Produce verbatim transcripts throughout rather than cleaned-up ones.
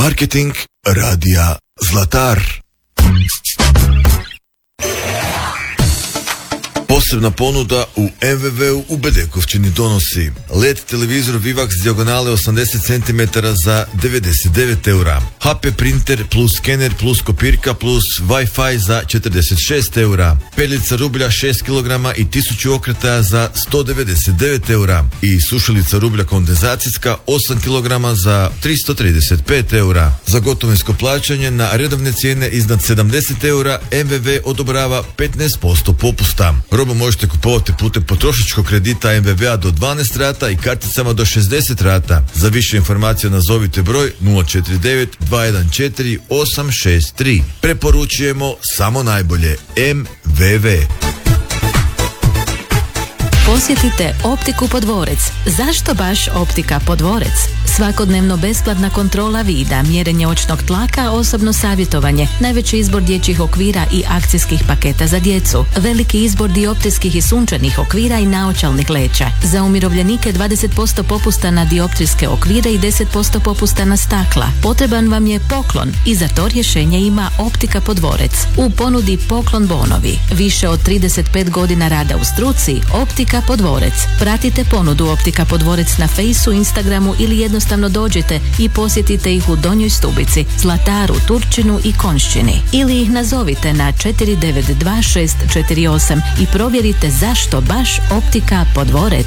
Marketing radija Zlatar. Posebna ponuda u M V V-u u Bedekovčini donosi L E D televizor Vivax dijagonale osamdeset centimetara za devedeset devet eura, H P printer plus skener plus kopirka plus Wi-Fi za četrdeset šest eura, peljica rublja šest kilograma i tisuću okretaja za sto devedeset devet eura i sušilica rublja kondenzacijska osam kilograma za tristo trideset pet eura. Za gotovinsko plaćanje na redovne cijene iznad sedamdeset eura M V V odobrava petnaest posto popusta. Robu možete kupovati putem potrošačkog kredita M V V-a do dvanaest rata i karticama do šezdeset rata. Za više informacija nazovite broj nula četiri devet dva jedan četiri osam šest tri. Preporučujemo samo najbolje. M V V. Posjetite Optiku Podvorec. Zašto baš Optika Podvorec? Svakodnevno besplatna kontrola vida, mjerenje očnog tlaka, osobno savjetovanje, najveći izbor dječjih okvira i akcijskih paketa za djecu, veliki izbor dioptrijskih i sunčanih okvira i naočalnih leća. Za umirovljenike dvadeset posto popusta na dioptrijske okvire i deset posto popusta na stakla. Potreban vam je poklon i za to rješenje ima Optika Podvorec. U ponudi poklon bonovi. Više od trideset pet godina rada u struci, Optika Podvorec. Pratite ponudu Optika Podvorec na Fejsu, Instagramu ili jednostavno dođite i posjetite ih u Donjoj Stubici, Zlataru, Turčinu i Konjšćini. Ili ih nazovite na četiri devet dva šest četiri osam i provjerite zašto baš Optika Podvorec.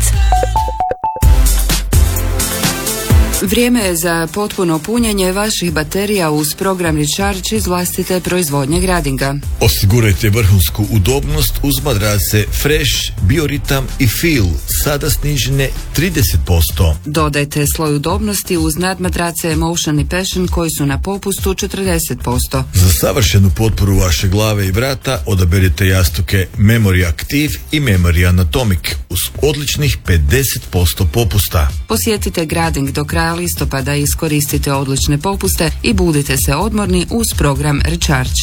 Vrijeme je za potpuno punjenje vaših baterija uz program Recharge iz vlastite proizvodnje Gradinga. Osigurajte vrhunsku udobnost uz madrace Fresh, Bioritam i Feel, sada snižene trideset posto. Dodajte sloj udobnosti uz nadmadrace Emotion i Passion koji su na popustu četrdeset posto. Za savršenu potporu vaše glave i vrata odaberite jastuke Memory Active i Memory Anatomic uz odličnih pedeset posto popusta. Posjetite Grading do kraja listopada i iskoristite odlične popuste i budite se odmorni uz program Recharge.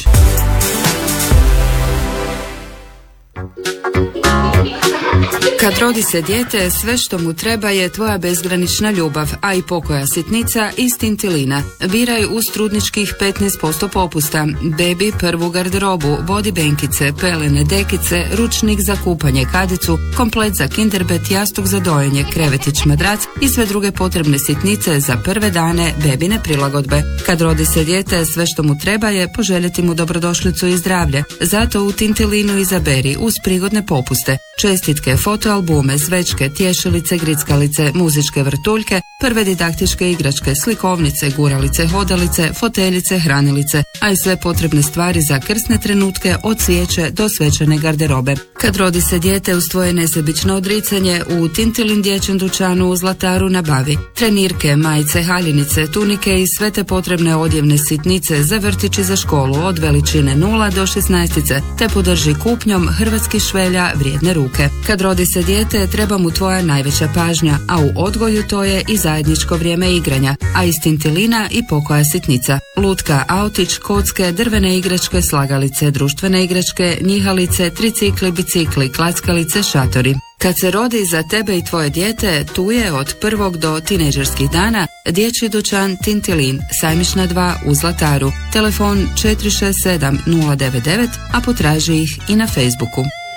Kad rodi se dijete, sve što mu treba je tvoja bezgranična ljubav, a i pokoja sitnica iz Tintilina. Biraj uz trudničkih petnaest posto popusta, bebi prvu garderobu, body benkice, pelene, dekice, ručnik za kupanje, kadicu, komplet za kinderbet, jastuk za dojenje, krevetić, madrac i sve druge potrebne sitnice za prve dane bebine prilagodbe. Kad rodi se dijete, sve što mu treba je poželjeti mu dobrodošlicu i zdravlje. Zato u Tintilinu izaberi uz prigodne popuste čestitke, fotoalbume, zvečke, tješilice, grickalice, muzičke vrtuljke, prve didaktičke igračke, slikovnice, guralice, hodalice, foteljice, hranilice, a i sve potrebne stvari za krsne trenutke od svijeće do svečane garderobe. Kad rodi se dijete uz tvoje nesebično odricanje, u Tintilin dječjem dućanu u Zlataru nabavi trenirke, majice, haljinice, tunike i sve te potrebne odjevne sitnice za vrtić i za školu od veličine nula do šesnaestice, te podrži kupnjom hrvatskih švelja vrijedne ruke. Kad rodi se dijete, treba mu tvoja najveća pažnja, a u odgoju to je i zajedničko vrijeme igranja, a iz Tintilina i pokoja sitnica. Lutka, autić, kocke, drvene igračke, slagalice, društvene igračke, njihalice, tricikli, bicikli, klackalice, šatori. Kad se rodi za tebe i tvoje dijete, tu je od prvog do tinejdžerskih dana dječji dućan Tintilin, Sajmišna dva u Zlataru. Telefon četiri šest sedam nula devet devet, a potraži ih i na Facebooku.